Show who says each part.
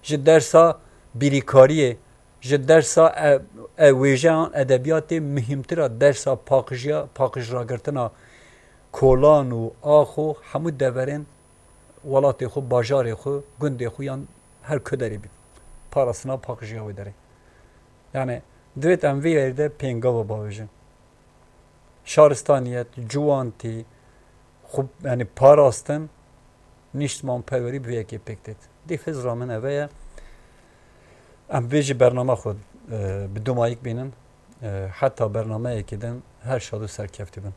Speaker 1: ji dersa birîkariyê, ji dersa wêjeyan edebiyatê mühimtira dersa paqijragirtina kolan û axo hemû deverên welatê xwe, bajarê xwe, gundê xwe yan her ku derê bî. Parastina paqijiya wê derê. Yani divêt em vê yerî de pêngava bavêjin. Şaristaniyet, ciwantî, yani parastin niştmanperwerî bi vê yekê pêk têt. Dî xizra min ev ye em vê jî bername xwe bi dumayîk bînin, heta bernameyekê din her şad û serkeftî bin.